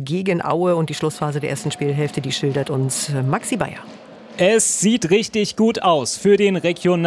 gegen Aue und die Schlussphase der ersten Spielhälfte, die schildert uns Maxi Bayer. Es sieht richtig gut aus für den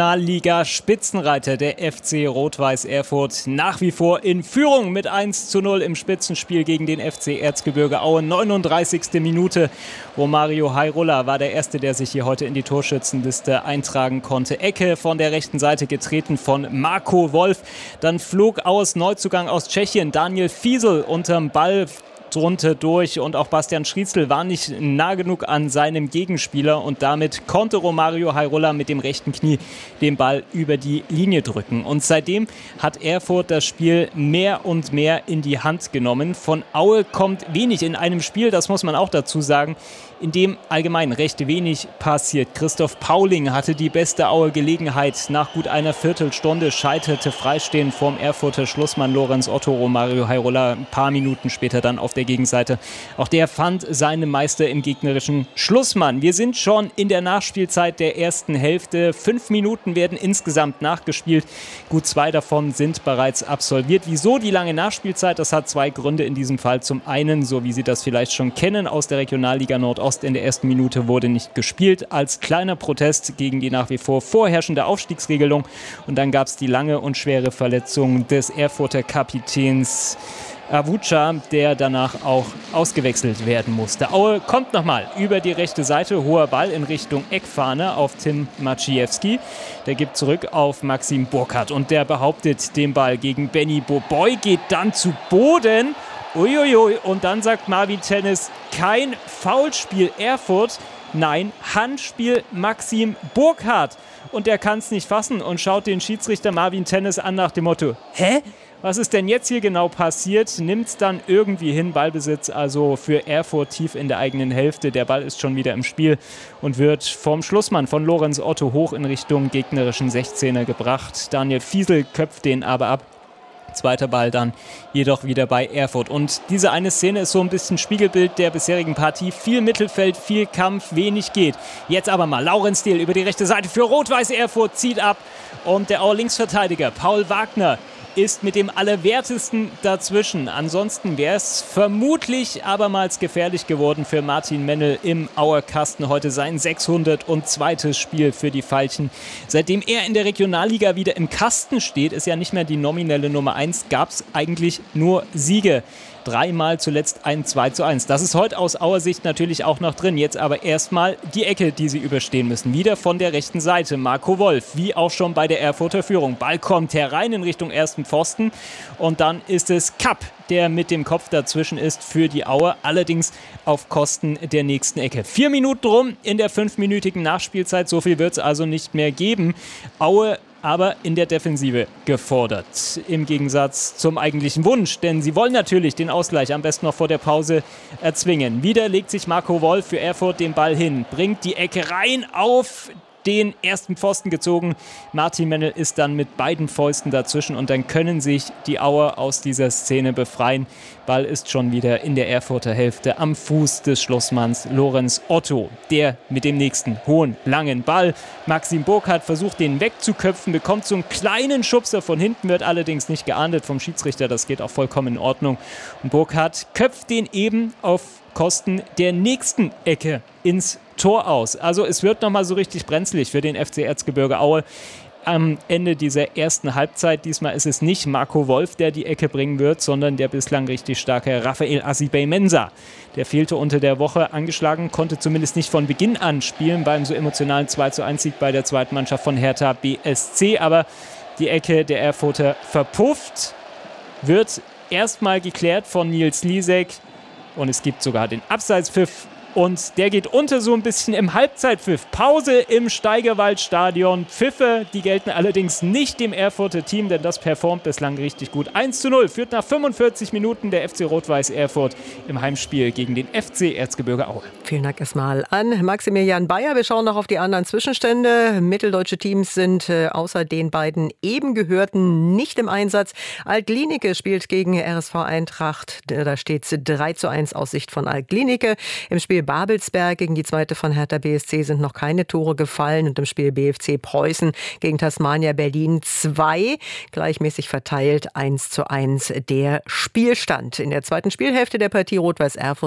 Regionalliga-Spitzenreiter der FC Rot-Weiß Erfurt. Nach wie vor in Führung mit 1:0 im Spitzenspiel gegen den FC Erzgebirge Aue. 39. Minute. Romario Hairola war der Erste, der sich hier heute in die Torschützenliste eintragen konnte. Ecke von der rechten Seite getreten von Marco Wolf. Dann flog Aues Neuzugang aus Tschechien, Daniel Fiesel, unterm Ball drunter durch und auch Bastian Schrietzel war nicht nah genug an seinem Gegenspieler und damit konnte Romario Hairola mit dem rechten Knie den Ball über die Linie drücken. Und seitdem hat Erfurt das Spiel mehr und mehr in die Hand genommen. Von Aue kommt wenig in einem Spiel, das muss man auch dazu sagen, in dem allgemein recht wenig passiert. Christoph Pauling hatte die beste Aue-Gelegenheit. Nach gut einer Viertelstunde scheiterte freistehend vorm Erfurter Schlussmann Lorenz Otto. Romario Hairola ein paar Minuten später dann auf der Gegenseite. Auch der fand seinen Meister im gegnerischen Schlussmann. Wir sind schon in der Nachspielzeit der ersten Hälfte. 5 Minuten werden insgesamt nachgespielt. Gut 2 davon sind bereits absolviert. Wieso die lange Nachspielzeit? Das hat 2 Gründe in diesem Fall. Zum einen, so wie Sie das vielleicht schon kennen, aus der Regionalliga Nordost in der ersten Minute wurde nicht gespielt, als kleiner Protest gegen die nach wie vor vorherrschende Aufstiegsregelung. Und dann gab es die lange und schwere Verletzung des Erfurter Kapitäns Avuca, der danach auch ausgewechselt werden musste. Aue kommt nochmal über die rechte Seite. Hoher Ball in Richtung Eckfahne auf Tim Maciejewski. Der gibt zurück auf Maxim Burkhardt und der behauptet den Ball gegen Benny Boboy, geht dann zu Boden. Uiuiui, und dann sagt Marvin Tennis, kein Foulspiel Erfurt, nein, Handspiel Maxim Burkhardt. Und der kann es nicht fassen und schaut den Schiedsrichter Marvin Tennis an nach dem Motto, hä? Was ist denn jetzt hier genau passiert? Nimmt es dann irgendwie hin, Ballbesitz also für Erfurt tief in der eigenen Hälfte. Der Ball ist schon wieder im Spiel und wird vom Schlussmann von Lorenz Otto hoch in Richtung gegnerischen 16er gebracht. Daniel Fiesel köpft den aber ab. Zweiter Ball dann jedoch wieder bei Erfurt. Und diese eine Szene ist so ein bisschen Spiegelbild der bisherigen Partie. Viel Mittelfeld, viel Kampf, wenig geht. Jetzt aber mal Laurenz Diehl über die rechte Seite für Rot-Weiß Erfurt, zieht ab. Und der Linksverteidiger Paul Wagner ist mit dem Allerwertesten dazwischen. Ansonsten wäre es vermutlich abermals gefährlich geworden für Martin Mennel im Auer Kasten. Heute sein 602. Spiel für die Veilchen. Seitdem er in der Regionalliga wieder im Kasten steht, ist ja nicht mehr die nominelle Nummer 1, gab es eigentlich nur Siege. 3-mal zuletzt ein 2:1. Das ist heute aus Auer Sicht natürlich auch noch drin. Jetzt aber erstmal die Ecke, die sie überstehen müssen. Wieder von der rechten Seite. Marco Wolf, wie auch schon bei der Erfurter Führung. Ball kommt herein in Richtung ersten Pfosten. Und dann ist es Kapp, der mit dem Kopf dazwischen ist für die Auer. Allerdings auf Kosten der nächsten Ecke. 4 Minuten rum in der 5-minütigen Nachspielzeit. So viel wird es also nicht mehr geben. Aue aber in der Defensive gefordert. Im Gegensatz zum eigentlichen Wunsch, denn sie wollen natürlich den Ausgleich am besten noch vor der Pause erzwingen. Wieder legt sich Marco Wolf für Erfurt den Ball hin, bringt die Ecke rein auf den ersten Pfosten gezogen. Martin Mennel ist dann mit beiden Fäusten dazwischen und dann können sich die Auer aus dieser Szene befreien. Ball ist schon wieder in der Erfurter Hälfte am Fuß des Schlussmanns Lorenz Otto. Der mit dem nächsten hohen, langen Ball. Maxim Burkhardt versucht den wegzuköpfen, bekommt so einen kleinen Schubser von hinten, wird allerdings nicht geahndet vom Schiedsrichter. Das geht auch vollkommen in Ordnung. Und Burkhardt köpft den eben auf Kosten der nächsten Ecke ins Tor aus. Also es wird nochmal so richtig brenzlig für den FC Erzgebirge Aue am Ende dieser ersten Halbzeit. Diesmal ist es nicht Marco Wolf, der die Ecke bringen wird, sondern der bislang richtig starke Raphael Asibey-Mensah. Der fehlte unter der Woche angeschlagen, konnte zumindest nicht von Beginn an spielen beim so emotionalen 2:1-Sieg bei der zweiten Mannschaft von Hertha BSC. Aber die Ecke der Erfurter verpufft, wird erstmal geklärt von Nils Lisek. Und es gibt sogar den Abseitspfiff. Und der geht unter so ein bisschen im Halbzeitpfiff. Pause im Steigerwaldstadion. Pfiffe, die gelten allerdings nicht dem Erfurter Team, denn das performt bislang richtig gut. 1:0 führt nach 45 Minuten der FC Rot-Weiß Erfurt im Heimspiel gegen den FC Erzgebirge Aue. Vielen Dank erstmal an Maximilian Bayer. Wir schauen noch auf die anderen Zwischenstände. Mitteldeutsche Teams sind außer den beiden eben gehörten nicht im Einsatz. Alt-Glienicke spielt gegen RSV Eintracht. Da steht es 3:1 aus Sicht von Alt-Glienicke. Im Spiel Babelsberg gegen die zweite von Hertha BSC sind noch keine Tore gefallen und im Spiel BFC Preußen gegen Tasmania Berlin 2, gleichmäßig verteilt 1:1 der Spielstand. In der zweiten Spielhälfte der Partie Rot-Weiß Erfurt